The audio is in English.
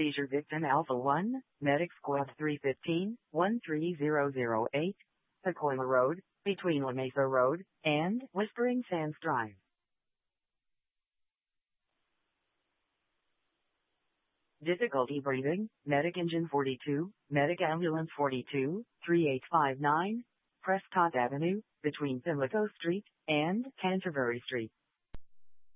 seizure victim Alpha 1, Medic Squad 315, 13008, Pacoima Road, between La Mesa Road and Whispering Sands Drive. Difficulty breathing, Medic Engine 42, Medic Ambulance 42, 3859, Prescott Avenue, between Pimlico Street and Canterbury Street.